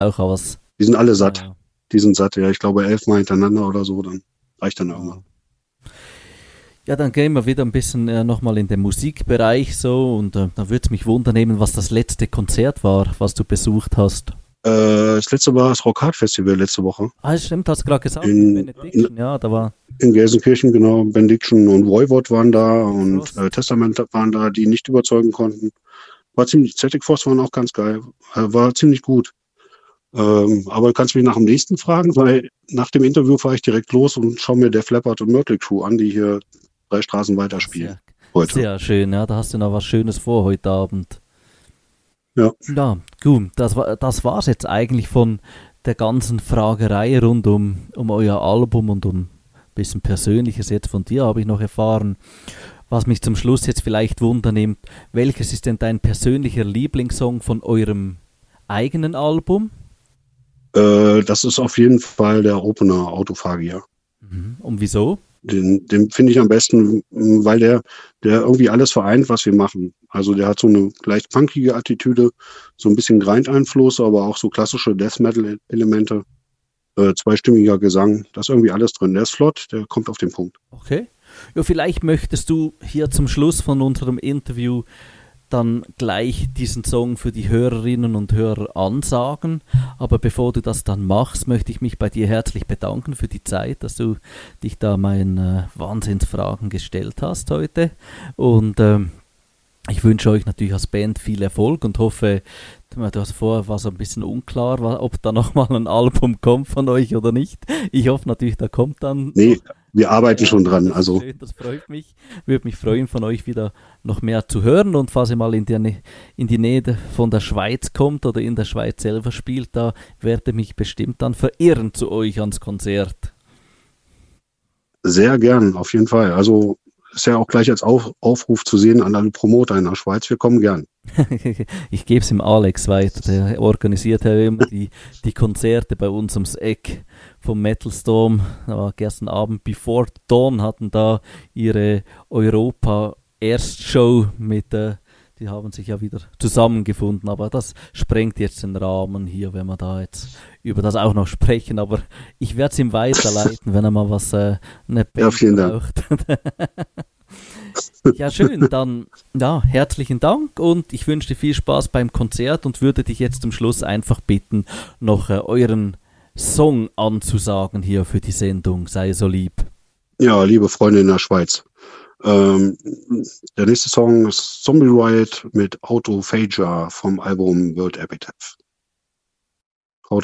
auch was. Die sind alle satt. Ja, Die sind satt, ja. Ich glaube 11 Mal hintereinander oder so, dann reicht dann ja. irgendwann. Ja, dann gehen wir wieder ein bisschen nochmal in den Musikbereich so und dann würde es mich wundern, was das letzte Konzert war, was du besucht hast. Das letzte war das Rockhard Festival letzte Woche. Ah, stimmt, hast du gerade gesagt, mit In, Benediction, ja, da war in Gelsenkirchen, genau. Benediction und Voivod waren da und Frost. Testament waren da, die nicht überzeugen konnten. War ziemlich, Celtic Frost waren auch ganz geil. War ziemlich gut. Aber du kannst mich nach dem nächsten fragen, weil nach dem Interview fahre ich direkt los und schaue mir Def Leppard und Mötley Crüe an, die hier 3 Straßen weiter Ah, spielen. sehr, Heute. sehr schön, ja, da hast du noch was Schönes vor heute Abend. Ja. Ja, gut, das war's jetzt eigentlich von der ganzen Fragerei rund um euer Album und um ein bisschen Persönliches jetzt von dir habe ich noch erfahren. Was mich zum Schluss jetzt vielleicht wundernimmt, welches ist denn dein persönlicher Lieblingssong von eurem eigenen Album? Das ist auf jeden Fall der Opener Autophagia. Mhm. Und wieso? Den finde ich am besten, weil der irgendwie alles vereint, was wir machen. Also der hat so eine leicht punkige Attitüde, so ein bisschen Grind-Einfluss, aber auch so klassische Death-Metal-Elemente, zweistimmiger Gesang, da ist irgendwie alles drin. Der ist flott, der kommt auf den Punkt. Okay. Ja, vielleicht möchtest du hier zum Schluss von unserem Interview dann gleich diesen Song für die Hörerinnen und Hörer ansagen. Aber bevor du das dann machst, möchte ich mich bei dir herzlich bedanken für die Zeit, dass du dich da meinen Wahnsinnsfragen gestellt hast heute. Und ich wünsche euch natürlich als Band viel Erfolg und hoffe, du hast vorher war so ein bisschen unklar, ob da nochmal ein Album kommt von euch oder nicht. Ich hoffe natürlich, da kommt dann. Nee, wir arbeiten schon dran. Das Also schön, das freut mich. Würde mich freuen, von euch wieder noch mehr zu hören. Und falls ihr mal in die Nähe von der Schweiz kommt oder in der Schweiz selber spielt, da werde mich bestimmt dann verirren zu euch ans Konzert. sehr gern, auf jeden Fall. Also ist ja auch gleich als Aufruf zu sehen an alle Promoter in der Schweiz. Wir kommen gern. Ich gebe es ihm Alex weiter, der organisiert ja immer die Konzerte bei uns ums Eck vom Metal Storm. Da war gestern Abend Before Dawn hatten da ihre Europa-Erstshow die haben sich ja wieder zusammengefunden, aber das sprengt jetzt den Rahmen hier, wenn wir da jetzt über das auch noch sprechen, aber ich werde es ihm weiterleiten, wenn er mal eine Band Ja, vielen Dank. braucht. Ja, schön, dann ja, herzlichen Dank und ich wünsche dir viel Spaß beim Konzert und würde dich jetzt zum Schluss einfach bitten, noch euren Song anzusagen hier für die Sendung. Sei so lieb. Ja, liebe Freunde in der Schweiz. Der nächste Song ist Zombie Riot mit Autophagia vom Album World Epitaph.